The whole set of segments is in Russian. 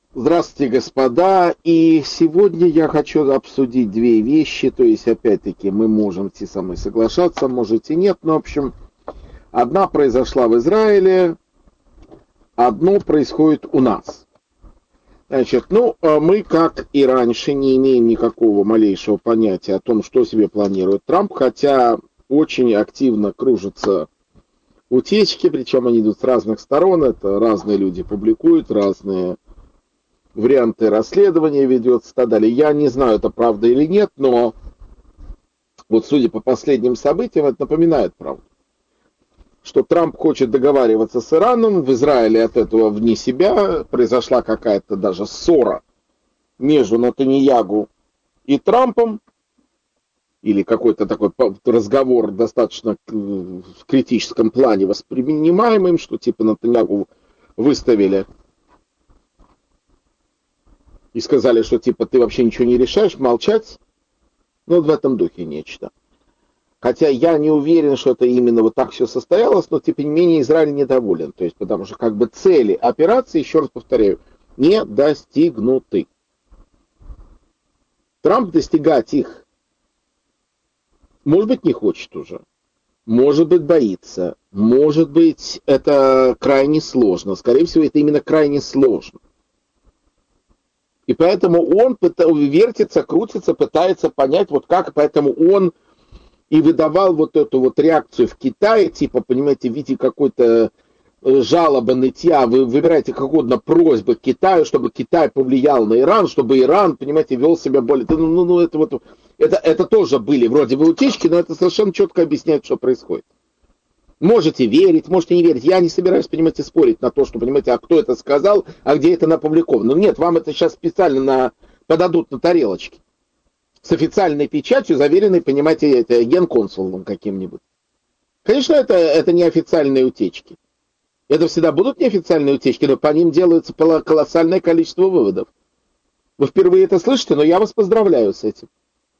Здравствуйте, господа. И сегодня я хочу обсудить две вещи. То есть, опять-таки, мы можем те со мной соглашаться, можете нет. Но, в общем, одна произошла в Израиле, одно происходит у нас. Значит, мы, как и раньше, не имеем никакого малейшего понятия о том, что себе планирует Трамп, хотя очень активно кружатся утечки, причем они идут с разных сторон, это разные люди публикуют, разные варианты расследования ведется и так далее. Я не знаю, это правда или нет, но вот судя по последним событиям, это напоминает правду. Что Трамп хочет договариваться с Ираном, в Израиле от этого вне себя произошла какая-то даже ссора между Нетаньягу и Трампом, или какой-то такой разговор достаточно в критическом плане воспринимаемым, что типа Нетаньягу выставили и сказали, что типа ты вообще ничего не решаешь, молчать. Ну, вот в этом духе нечто. Хотя я не уверен, что это именно вот так все состоялось, но тем не менее Израиль недоволен. То есть, потому что как бы цели операции, еще раз повторяю, не достигнуты. Трамп достигать их, может быть, не хочет уже. Может быть, боится. Может быть, это крайне сложно. Скорее всего, это именно крайне сложно. И поэтому он вертится, крутится, пытается понять, вот как, поэтому он и выдавал вот эту вот реакцию в Китае, типа, понимаете, в виде какой-то жалобы, нытья, вы выбираете как угодно просьбы к Китаю, чтобы Китай повлиял на Иран, чтобы Иран, понимаете, вел себя более... это вот... Это тоже были вроде бы утечки, но это совершенно четко объясняет, что происходит. Можете верить, можете не верить. Я не собираюсь, понимаете, спорить на то, что, понимаете, а кто это сказал, а где это опубликовано. Нет, вам это сейчас специально подадут на тарелочке. С официальной печатью, заверенной, понимаете, это генконсулом каким-нибудь. Конечно, это неофициальные утечки. Это всегда будут неофициальные утечки, но по ним делается колоссальное количество выводов. Вы впервые это слышите, но я вас поздравляю с этим.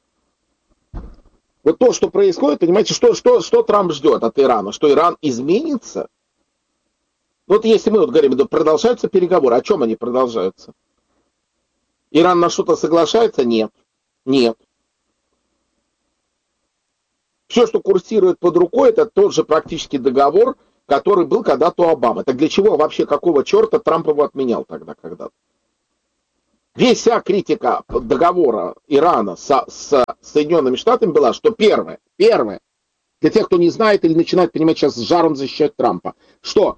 Вот то, что происходит, понимаете, что Трамп ждет от Ирана? Что Иран изменится? Вот если мы вот говорим, да, продолжаются переговоры, о чем они продолжаются? Иран на что-то соглашается? Нет. Нет. Все, что курсирует под рукой, это тот же практически договор, который был когда-то у Обамы. Так для чего вообще, какого черта Трамп его отменял тогда когда-то? Вся критика договора Ирана с Соединенными Штатами была, что первое, для тех, кто не знает или начинает понимать сейчас с жаром защищать Трампа, что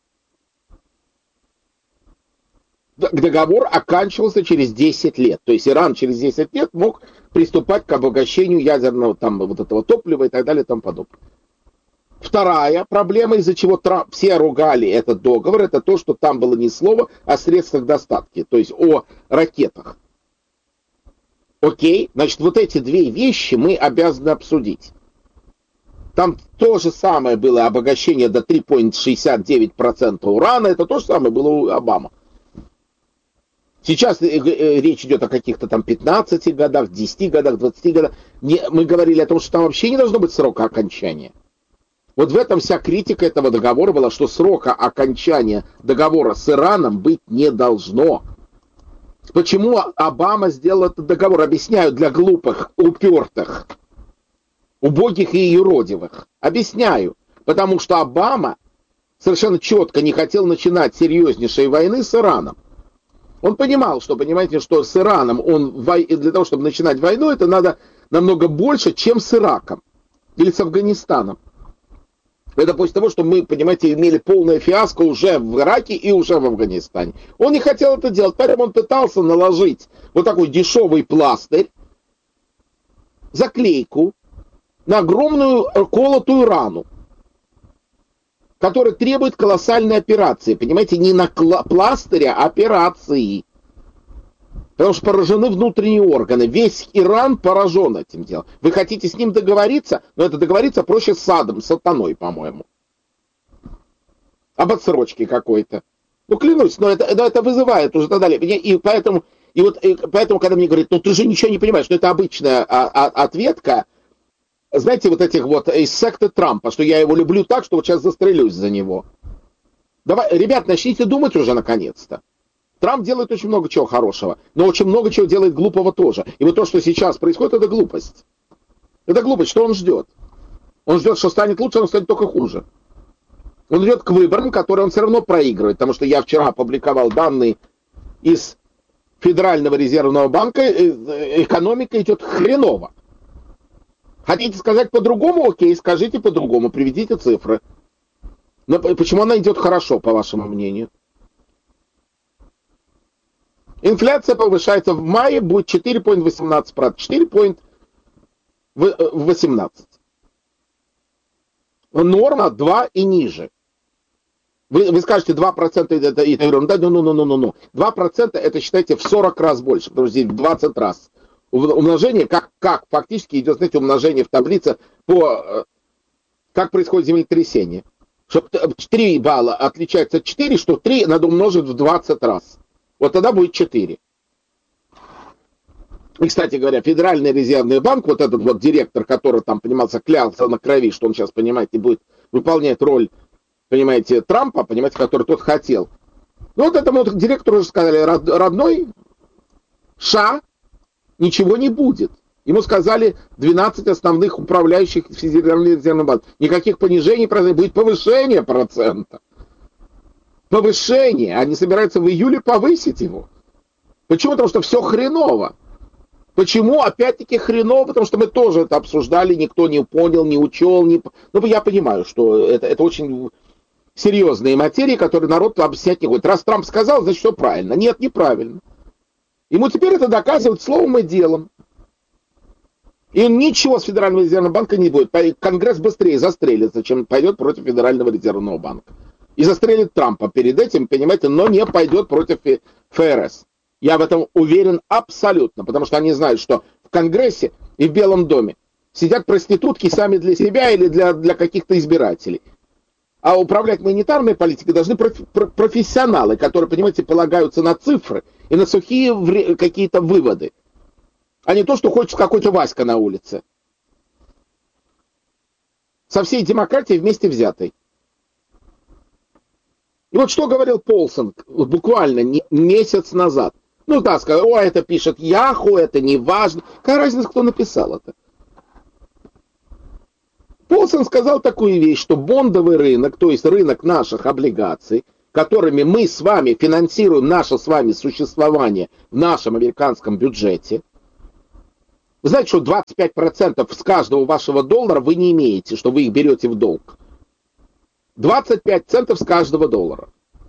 договор оканчивался через 10 лет. То есть Иран через 10 лет мог приступать к обогащению ядерного там, вот этого топлива и так далее и тому подобное. Вторая проблема, из-за чего все ругали этот договор, это то, что там было ни слова о средствах доставки, то есть о ракетах. Окей, значит, вот эти две вещи мы обязаны обсудить. Там то же самое было обогащение до 3,69% урана, это то же самое было у Обамы. Сейчас речь идет о каких-то там 15 годах, 10 годах, 20 годах. Мы говорили о том, что там вообще не должно быть срока окончания. Вот в этом вся критика этого договора была, что срока окончания договора с Ираном быть не должно. Почему Обама сделал этот договор? Объясняю для глупых, упертых, убогих и юродивых. Объясняю. Потому что Обама совершенно четко не хотел начинать серьезнейшей войны с Ираном. Он понимал, что, понимаете, что с Ираном для того, чтобы начинать войну, это надо намного больше, чем с Ираком или с Афганистаном. Это после того, что мы, понимаете, имели полное фиаско уже в Ираке и уже в Афганистане. Он не хотел это делать, поэтому он пытался наложить вот такой дешевый пластырь, заклейку на огромную колотую рану, которая требует колоссальной операции. Понимаете, не на пластыря, а операции. Потому что поражены внутренние органы. Весь Иран поражен этим делом. Вы хотите с ним договориться? Но это договориться проще с сатаной, по-моему. Об отсрочке какой-то. Ну, клянусь, но это вызывает уже и так далее. И поэтому, когда мне говорят, ну ты же ничего не понимаешь, ну это обычная ответка, знаете, вот этих вот из секты Трампа, что я его люблю так, что вот сейчас застрелюсь за него. Давай, ребят, начните думать уже наконец-то. Трамп делает очень много чего хорошего, но очень много чего делает глупого тоже. И вот то, что сейчас происходит, это глупость. Это глупость. Что он ждет? Он ждет, что станет лучше, он станет только хуже. Он идет к выборам, которые он все равно проигрывает, потому что я вчера опубликовал данные из Федерального резервного банка, экономика идет хреново. Хотите сказать по-другому? Окей, скажите по-другому, приведите цифры. Но почему она идет хорошо, по вашему мнению? Инфляция повышается в мае, будет 4,18%. 4,18%. Норма 2 и ниже. Вы скажете, 2% это ерунда. Ну. 2% это, считайте, в 40 раз больше, потому что здесь в 20 раз. Умножение, как фактически идет, знаете, умножение в таблице по, как происходит землетрясение. Чтобы 3 балла отличается от 4, что 3 надо умножить в 20 раз. Вот тогда будет 4. И, кстати говоря, Федеральный резервный банк, вот этот вот директор, который там, понимался, клялся на крови, что он сейчас, понимаете, будет выполнять роль, понимаете, Трампа, понимаете, который тот хотел. Ну, вот этому вот директору уже сказали, родной, США ничего не будет. Ему сказали 12 основных управляющих Федерального резервного банка. Никаких понижений, будет повышение процента. Повышение. Они собираются в июле повысить его. Почему? Потому что все хреново. Почему? Опять-таки хреново, потому что мы тоже это обсуждали, никто не понял, не учел. Ну, я понимаю, что это очень серьезные материи, которые народ объяснять не будет. Раз Трамп сказал, значит, все правильно. Нет, неправильно. Ему теперь это доказывают словом и делом. И ничего с Федерального резервного банка не будет. Конгресс быстрее застрелится, чем пойдет против Федерального резервного банка. И застрелит Трампа перед этим, понимаете, но не пойдет против ФРС. Я в этом уверен абсолютно, потому что они знают, что в Конгрессе и в Белом доме сидят проститутки сами для себя или для каких-то избирателей. А управлять монетарной политикой должны профессионалы, которые, понимаете, полагаются на цифры и на сухие какие-то выводы, а не то, что хочет какой-то Васька на улице. Со всей демократией вместе взятой. И вот что говорил Полсон буквально месяц назад. Ну да, сказал, это пишет Яху, это не важно. Какая разница, кто написал это? Полсон сказал такую вещь, что бондовый рынок, то есть рынок наших облигаций, которыми мы с вами финансируем наше с вами существование в нашем американском бюджете, вы знаете, что 25% с каждого вашего доллара вы не имеете, что вы их берете в долг. 25 центов с каждого доллара.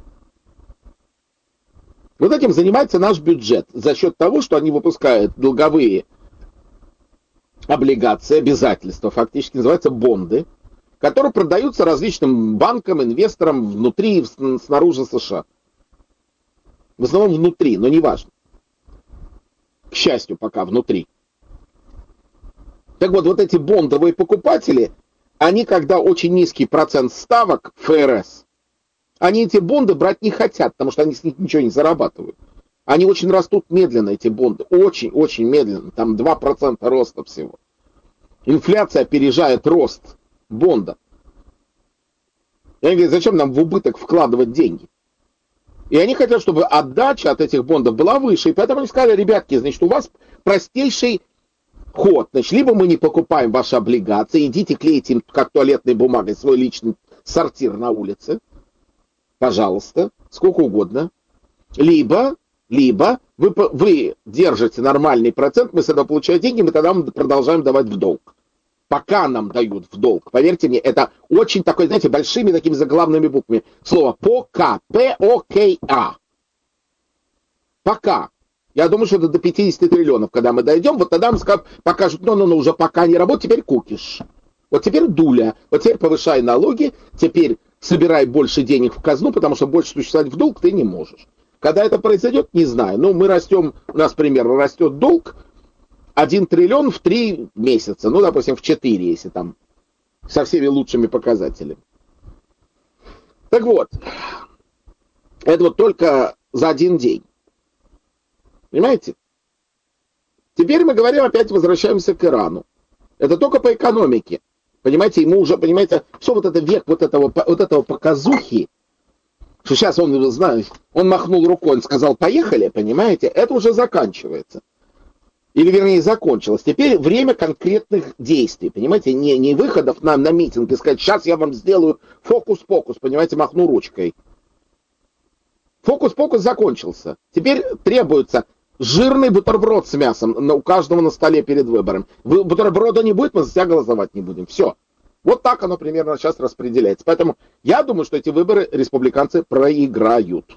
Вот этим занимается наш бюджет за счет того, что они выпускают долговые облигации, обязательства, фактически называются бонды, которые продаются различным банкам, инвесторам внутри и снаружи США. В основном внутри, но не важно. К счастью, пока внутри. Так вот эти бондовые покупатели, они, когда очень низкий процент ставок ФРС, они эти бонды брать не хотят, потому что они с них ничего не зарабатывают. Они очень растут медленно, эти бонды. Очень-очень медленно. Там 2% роста всего. Инфляция опережает рост бонда. И они говорят, зачем нам в убыток вкладывать деньги? И они хотят, чтобы отдача от этих бондов была выше. И поэтому они сказали, ребятки, значит, у вас простейший ход. Значит, либо мы не покупаем ваши облигации, идите клейте им, как туалетной бумагой, свой личный сортир на улице. Пожалуйста, сколько угодно. Либо вы держите нормальный процент, мы с этого получаем деньги, мы тогда продолжаем давать в долг. Пока нам дают в долг. Поверьте мне, это очень такой, знаете, большими такими заглавными буквами. Слово пока. P-O-K-A. Пока. Я думаю, что это до 50 триллионов, когда мы дойдем, вот тогда нам покажут, уже пока не работает, теперь кукиш. Вот теперь дуля, вот теперь повышай налоги, теперь собирай больше денег в казну, потому что больше существовать в долг ты не можешь. Когда это произойдет, не знаю. Мы растем, у нас примерно растет долг 1 триллион в 3 месяца. Допустим, в 4, если там со всеми лучшими показателями. Так вот, это вот только за один день. Понимаете? Теперь мы говорим, опять возвращаемся к Ирану. Это только по экономике. Понимаете, ему уже, все вот это век вот этого показухи, Что сейчас он, знаешь, он махнул рукой, он сказал, поехали, понимаете, это уже заканчивается. Или, вернее, закончилось. Теперь время конкретных действий, понимаете, не выходов на митинг и сказать, сейчас я вам сделаю фокус-покус, понимаете, махну ручкой. Фокус-покус закончился. Теперь требуется жирный бутерброд с мясом у каждого на столе перед выбором. Бутерброда не будет, мы за тебя голосовать не будем. Все. Вот так оно примерно сейчас распределяется. Поэтому я думаю, что эти выборы республиканцы проиграют.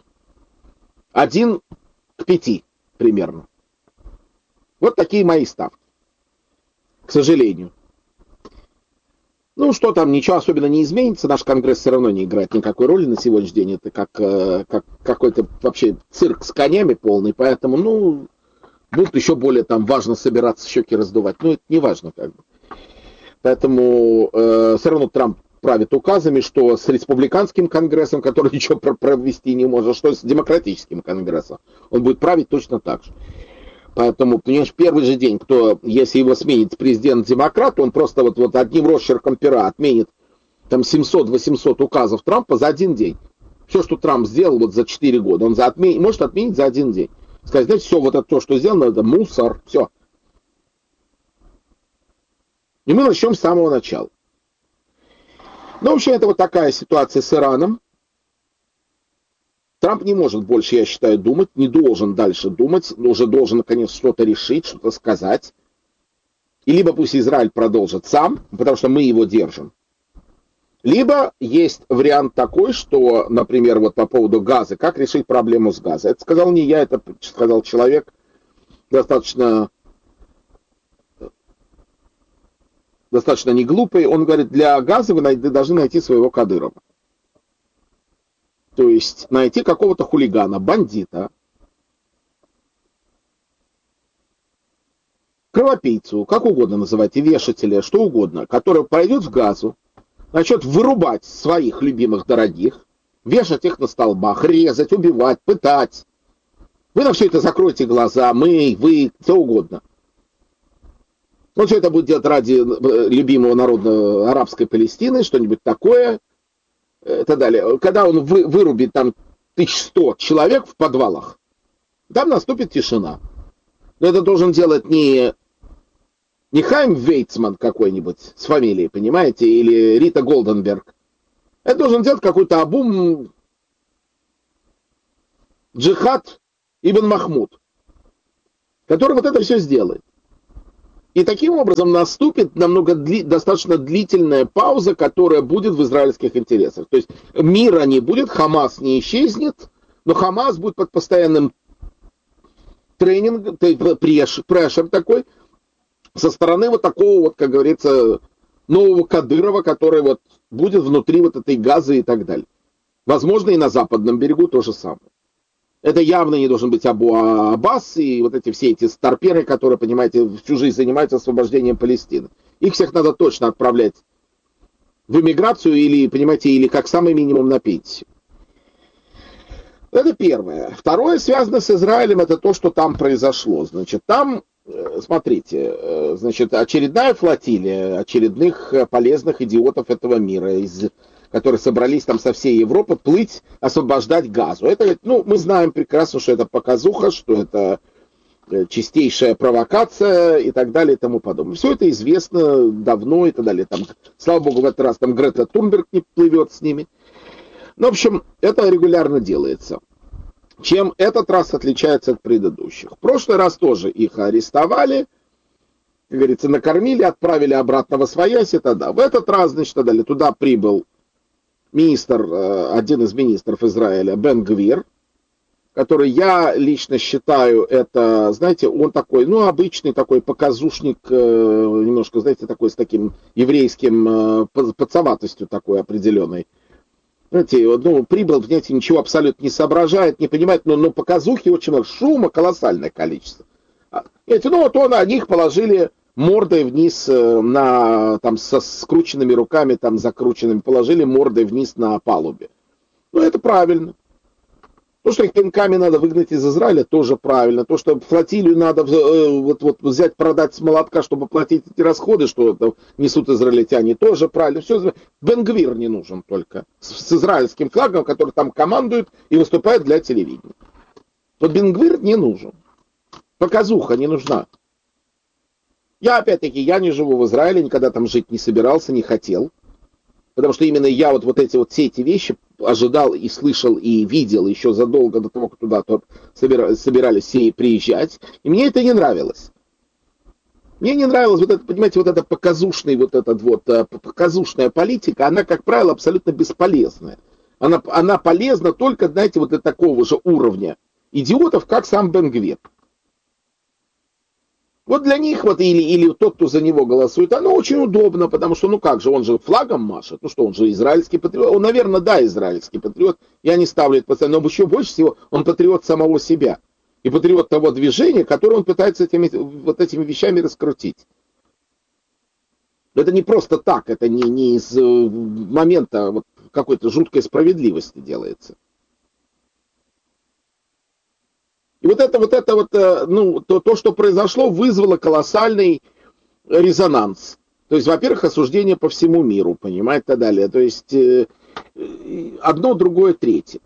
1-5 примерно. Вот такие мои ставки. К сожалению. Ну, что там, ничего особенно не изменится. Наш Конгресс все равно не играет никакой роли на сегодняшний день. Это как какой-то вообще цирк с конями полный. Поэтому, ну, будут еще более там важно собираться, щеки раздувать. Ну, это не важно как бы. Поэтому все равно Трамп правит указами, что с республиканским конгрессом, который ничего провести не может, что с демократическим конгрессом. Он будет править точно так же. Поэтому, понимаешь, первый же день, если его сменит президент-демократ, он просто вот одним росчерком пера отменит там 700-800 указов Трампа за один день. Все, что Трамп сделал вот за 4 года, он может отменить за один день. Сказать, знаете, все вот это то, что сделано, это мусор, все. И мы начнем с самого начала. Ну, в общем, это вот такая ситуация с Ираном. Трамп не может больше, я считаю, думать, не должен дальше думать, уже должен, наконец, что-то решить, что-то сказать. И либо пусть Израиль продолжит сам, потому что мы его держим. Либо есть вариант такой, что, например, вот по поводу газа, как решить проблему с газом. Это сказал не я, это сказал человек достаточно не глупый. Он говорит, для газа вы должны найти своего Кадырова. То есть найти какого-то хулигана, бандита, кровопийцу, как угодно называйте, вешателя, что угодно, который пойдет в Газу, начнет вырубать своих любимых дорогих, вешать их на столбах, резать, убивать, пытать. Вы на все это закройте глаза, вы, кто угодно. Он все это будет делать ради любимого народа арабской Палестины, что-нибудь такое. И так далее. Когда он вырубит там 1100 человек в подвалах, там наступит тишина. Но это должен делать не Хайм Вейцман какой-нибудь с фамилией, понимаете, или Рита Голденберг. Это должен делать какой-то Абум Джихад Ибн Махмуд, который вот это все сделает. И таким образом наступит достаточно длительная пауза, которая будет в израильских интересах. То есть мира не будет, Хамас не исчезнет, но Хамас будет под постоянным тренингом, прешер такой, со стороны вот такого вот, как говорится, нового Кадырова, который вот будет внутри вот этой Газы и так далее. Возможно, и на западном берегу то же самое. Это явно не должен быть Абу Аббас и вот все эти старперы, которые, понимаете, всю жизнь занимаются освобождением Палестины. Их всех надо точно отправлять в эмиграцию или, понимаете, или как самый минимум на пенсию. Это первое. Второе, связано с Израилем, это то, что там произошло. Значит, там, смотрите, значит, очередная флотилия очередных полезных идиотов этого мира, которые собрались там со всей Европы плыть, освобождать Газу. Это, ну, мы знаем прекрасно, что это показуха, что это чистейшая провокация и так далее и тому подобное. Все это известно давно и так далее. Там, слава богу, в этот раз там Грета Тунберг не плывет с ними. Ну, в общем, это регулярно делается. Чем этот раз отличается от предыдущих? В прошлый раз тоже их арестовали, как говорится, накормили, отправили обратно во своясь и тогда. В этот раз, значит, туда прибыл один из министров Израиля, Бен-Гвир, который я лично считаю, это, знаете, он такой, ну, обычный такой показушник, немножко, знаете, такой с таким еврейским подсоватостью такой определенной. Знаете, ну, прибыл, знаете, ничего абсолютно не соображает, не понимает, но показухи очень много, шума колоссальное количество. Знаете, ну, вот на них положили мордой вниз, там, со скрученными руками, там, закрученными, положили мордой вниз на палубе. Ну, это правильно. То, что их пинками надо выгнать из Израиля, тоже правильно. То, что флотилию надо вот взять, продать с молотка, чтобы платить эти расходы, что это несут израильтяне, тоже правильно. Все, Бен-Гвир не нужен только. С израильским флагом, который там командует и выступает для телевидения. Вот Бен-Гвир не нужен. Показуха не нужна. Я, опять-таки, я не живу в Израиле, никогда там жить не собирался, не хотел. Потому что именно я все эти вещи ожидал и слышал и видел еще задолго до того, как туда собирались все приезжать. И мне это не нравилось. Мне не нравилось вот это, понимаете, вот эта показушная политика, она, как правило, абсолютно бесполезная. Она полезна только, знаете, вот до такого же уровня идиотов, как сам Бен-Гвир. Вот для них, или тот, кто за него голосует, оно очень удобно, потому что, ну как же, он же флагом машет, ну что, он же израильский патриот, он, наверное, да, израильский патриот, я не ставлю это постоянно, но еще больше всего он патриот самого себя, и патриот того движения, которое он пытается этими вещами раскрутить. Это не просто так, это не из момента какой-то жуткой справедливости делается. И то, что произошло, вызвало колоссальный резонанс. То есть, во-первых, осуждение по всему миру, понимаете, и так далее. То есть, одно, другое, третье.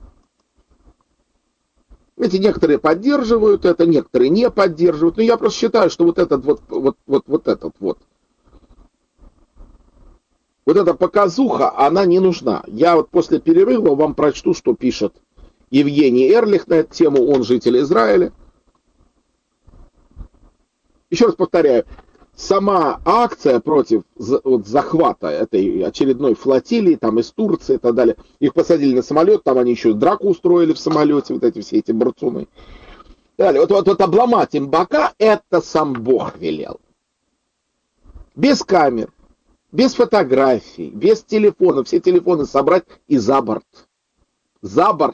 Эти некоторые поддерживают это, некоторые не поддерживают. Но я просто считаю, что вот эта показуха, она не нужна. Я вот после перерыва вам прочту, что пишет Евгений Эрлих на эту тему, он житель Израиля. Еще раз повторяю, сама акция против захвата этой очередной флотилии, там из Турции и так далее, их посадили на самолет, там они еще драку устроили в самолете, все эти борцуны. Далее, обломать им бока, это сам Бог велел. Без камер, без фотографий, без телефонов, все телефоны собрать и за борт. За борт.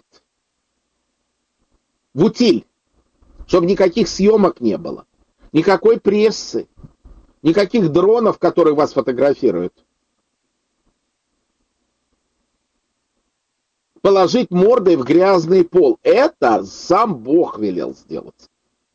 В утиль, чтобы никаких съемок не было, никакой прессы, никаких дронов, которые вас фотографируют. Положить мордой в грязный пол. Это сам Бог велел сделать.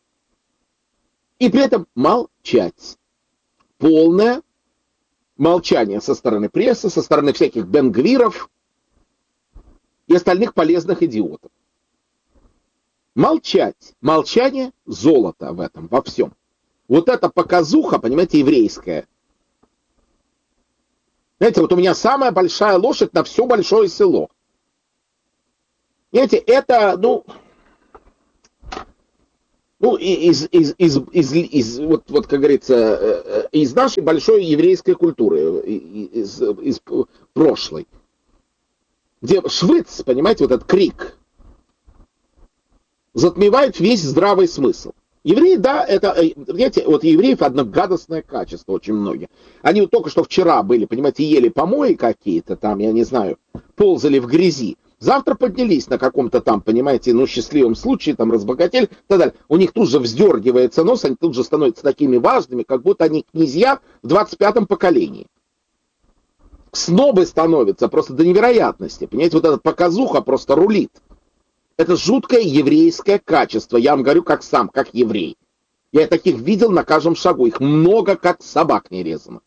И при этом молчать. Полное молчание со стороны прессы, со стороны всяких Бен-Гвиров и остальных полезных идиотов. Молчать. Молчание — золото в этом, во всем. Вот эта показуха, понимаете, еврейская. Знаете, вот у меня самая большая лошадь на все большое село. Знаете, это, как говорится, из нашей большой еврейской культуры, из прошлой. Где швыц, понимаете, вот этот крик затмевает весь здравый смысл. Евреи, да, это, понимаете, вот евреев одно гадостное качество очень многие. Они вот только что вчера были, понимаете, ели помои какие-то там, я не знаю, ползали в грязи. Завтра поднялись на каком-то там, понимаете, счастливом случае, там разбогатели и так далее. У них тут же вздергивается нос, они тут же становятся такими важными, как будто они князья в 25-м поколении. Снобы становятся просто до невероятности. Понимаете, вот эта показуха просто рулит. Это жуткое еврейское качество. Я вам говорю как сам, как еврей. Я таких видел на каждом шагу. Их много, как собак нерезано.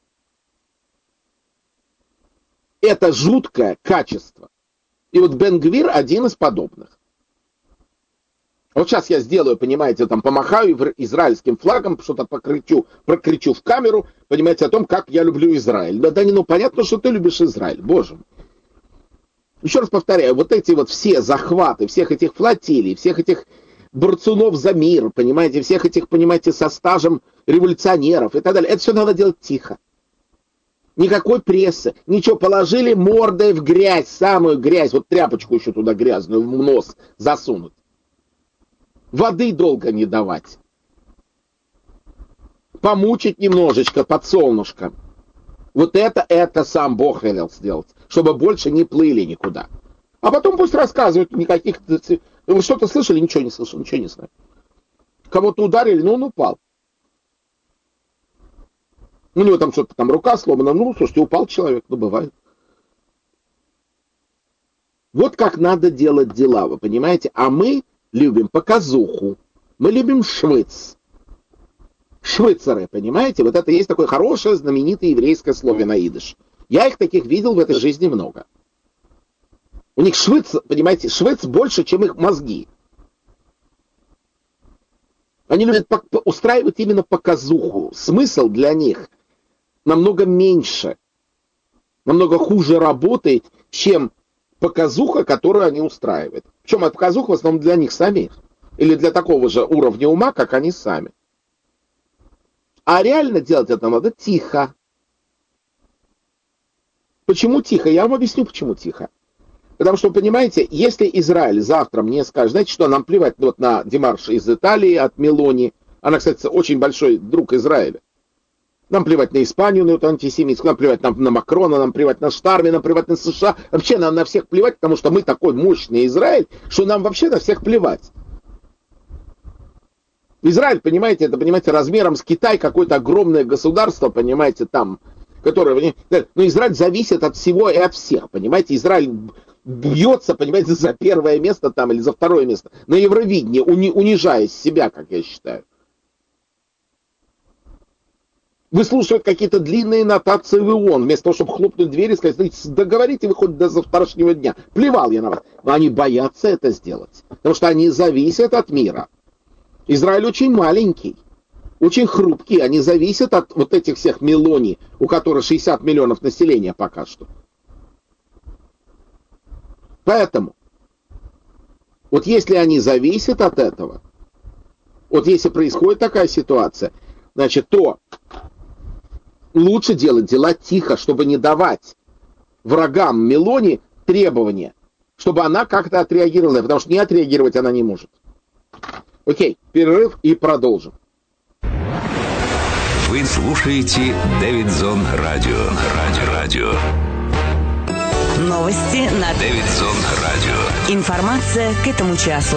Это жуткое качество. И вот Бен-Гвир один из подобных. Вот сейчас я сделаю, понимаете, там помахаю израильским флагом, что-то прокричу в камеру, понимаете, о том, как я люблю Израиль. Да, понятно, что ты любишь Израиль, боже мой. Еще раз повторяю, вот эти вот все захваты, всех этих флотилий, всех этих борцунов за мир, понимаете, всех этих, понимаете, со стажем революционеров и так далее, это все надо делать тихо. Никакой прессы, ничего, положили мордой в грязь, самую грязь, вот тряпочку еще туда грязную в нос засунуть. Воды долго не давать. Помучить немножечко под солнышком. Вот это сам Бог велел сделать, чтобы больше не плыли никуда. А потом пусть рассказывают никаких... Вы что-то слышали? Ничего не слышал, ничего не знаю. Кого-то ударили, он упал. У него там что-то, рука сломана. Слушайте, упал человек, бывает. Вот как надо делать дела, вы понимаете? А мы любим показуху, мы любим швыц. Швыцеры, понимаете? Вот это есть такое хорошее, знаменитое еврейское слово на идиш. Я их таких видел в этой жизни много. У них швыц, понимаете, швыц больше, чем их мозги. Они любят устраивать именно показуху. Смысл для них намного меньше, намного хуже работает, чем показуха, которую они устраивают. Причем эта показуха в основном для них самих. Или для такого же уровня ума, как они сами. А реально делать это надо тихо. Почему тихо? Я вам объясню, почему тихо. Потому что, понимаете, если Израиль завтра мне скажет, знаете что, нам плевать вот на демарш из Италии от Мелони. Она, кстати, очень большой друг Израиля. Нам плевать на Испанию, на эту антисемитскую, нам плевать на Макрона, нам плевать на Штарми, нам плевать на США. Вообще нам на всех плевать, потому что мы такой мощный Израиль, что нам вообще на всех плевать. Израиль, понимаете, это, понимаете, размером с Китай, какое-то огромное государство, понимаете, там, которое... Но Израиль зависит от всего и от всех, понимаете. Израиль бьется, понимаете, за первое место там или за второе место на Евровидении, унижая себя, как я считаю. Выслушивают какие-то длинные нотации в ООН, вместо того, чтобы хлопнуть дверь и сказать, договорите вы хоть до завтрашнего дня. Плевал я на вас. Но они боятся это сделать, потому что они зависят от мира. Израиль очень маленький, очень хрупкий, они зависят от вот этих всех Мелони, у которых 60 миллионов населения пока что. Поэтому, вот если они зависят от этого, вот если происходит такая ситуация, значит, то лучше делать дела тихо, чтобы не давать врагам Мелони требования, чтобы она как-то отреагировала, потому что не отреагировать она не может. Окей, перерыв и продолжим. Вы слушаете Дэвидсон Радио. Новости на Дэвидсон Радио. Информация к этому часу.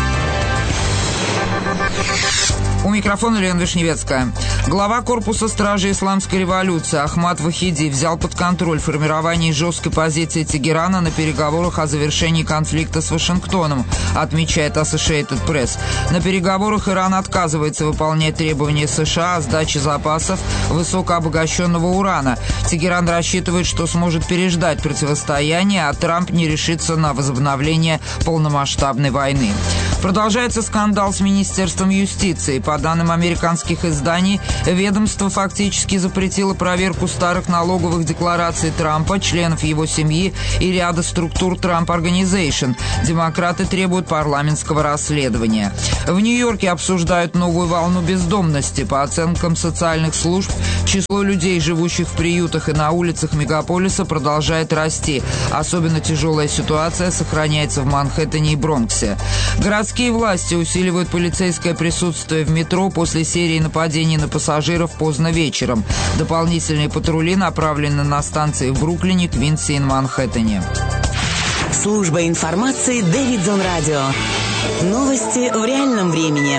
У микрофона Лена Вишневецкая. Глава корпуса стражи исламской революции Ахмад Вахиди взял под контроль формирование жесткой позиции Тегерана на переговорах о завершении конфликта с Вашингтоном, отмечает Associated Press. На переговорах Иран отказывается выполнять требования США о сдаче запасов высокообогащенного урана. Тегеран рассчитывает, что сможет переждать противостояние, а Трамп не решится на возобновление полномасштабной войны. Продолжается скандал с Министерством юстиции. По данным американских изданий, ведомство фактически запретило проверку старых налоговых деклараций Трампа, членов его семьи и ряда структур Trump Organization. Демократы требуют парламентского расследования. В Нью-Йорке обсуждают новую волну бездомности. По оценкам социальных служб, число людей, живущих в приютах и на улицах мегаполиса, продолжает расти. Особенно тяжелая ситуация сохраняется в Манхэттене и Бронксе. Городские власти усиливают полицейское присутствие в метро после серии нападений на пассажиров поздно вечером. Дополнительные патрули направлены на станции в Бруклине, Квинси и Манхэттене. Служба информации Дэвидсон Радио. Новости в реальном времени.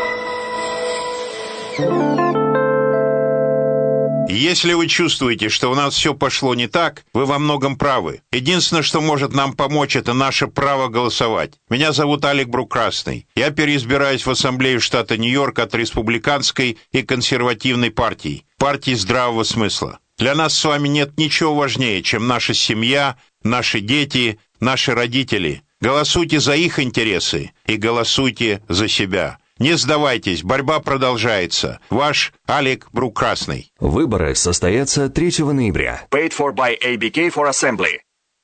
Если вы чувствуете, что у нас все пошло не так, вы во многом правы. Единственное, что может нам помочь, это наше право голосовать. Меня зовут Алек Брук-Красный. Я переизбираюсь в Ассамблею штата Нью-Йорк от республиканской и консервативной партий, партии здравого смысла. Для нас с вами нет ничего важнее, чем наша семья, наши дети, наши родители. Голосуйте за их интересы и голосуйте за себя. Не сдавайтесь, борьба продолжается. Ваш Алек Брук-Красный. Выборы состоятся 3 ноября. Paid for by ABK for Assembly.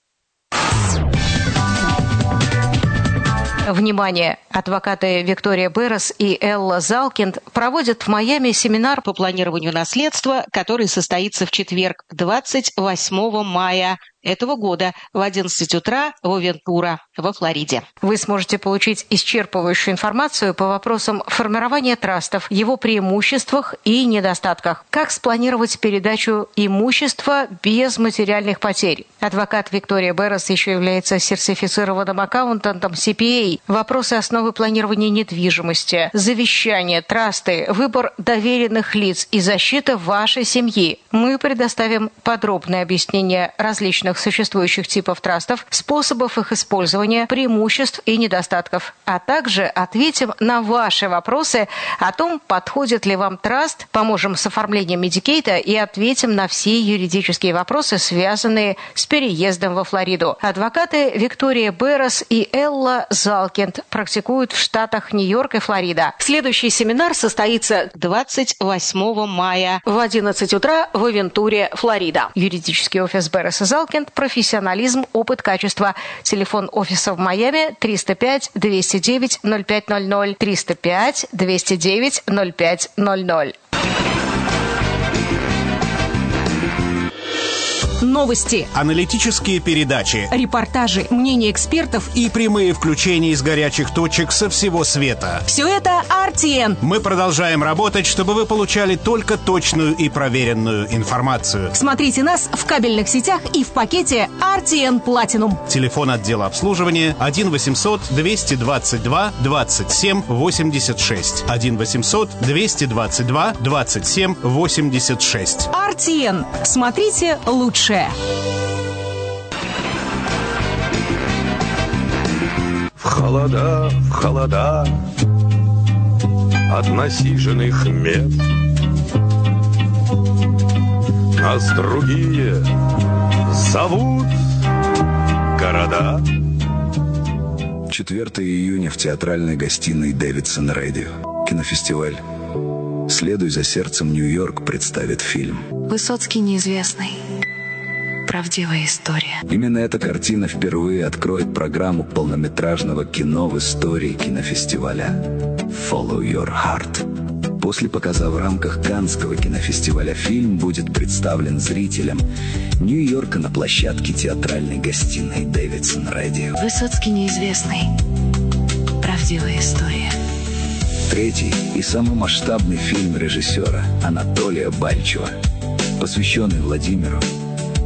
Внимание! Адвокаты Виктория Беррес и Элла Залкинд проводят в Майами семинар по планированию наследства, который состоится в четверг, 28 мая этого года в 11 утра в Вентура, во Флориде. Вы сможете получить исчерпывающую информацию по вопросам формирования трастов, его преимуществах и недостатках. Как спланировать передачу имущества без материальных потерь. Адвокат Виктория Беррес еще является сертифицированным аккаунтантом CPA. Вопросы основы планирования недвижимости, завещания, трасты, выбор доверенных лиц и защита вашей семьи. Мы предоставим подробное объяснение различных отдельных существующих типов трастов, способов их использования, преимуществ и недостатков, а также ответим на ваши вопросы о том, подходит ли вам траст, поможем с оформлением Медикейта и ответим на все юридические вопросы, связанные с переездом во Флориду. Адвокаты Виктория Беррос и Элла Залкинд практикуют в штатах Нью-Йорк и Флорида. Следующий семинар состоится 28 мая в 11 утра в Авентуре, Флорида. Юридический офис Беррос и Залкинд, профессионализм, опыт, качество. Телефон офиса в Майами 305-209-0500, 305-209-0500. Новости, аналитические передачи, репортажи, мнения экспертов и прямые включения из горячих точек со всего света. Все это RTN. Мы продолжаем работать, чтобы вы получали только точную и проверенную информацию. Смотрите нас в кабельных сетях и в пакете RTN Platinum. Телефон отдела обслуживания 1-800-222-27-86. 1-800-222-27-86. RTN. Смотрите лучше. В холода от насиженных мест нас другие зовут города. 4 июня в театральной гостиной Дэвидсон Радио. Кинофестиваль «Следуй за сердцем, Нью-Йорк» представит фильм «Высоцкий неизвестный. Правдивая история». Именно эта картина впервые откроет программу полнометражного кино в истории кинофестиваля «Follow Your Heart». После показа в рамках Каннского кинофестиваля фильм будет представлен зрителям Нью-Йорка на площадке театральной гостиной Дэвидсон Радио. «Высоцкий неизвестный. Правдивая история». Третий и самый масштабный фильм режиссера Анатолия Бальчева, посвященный Владимиру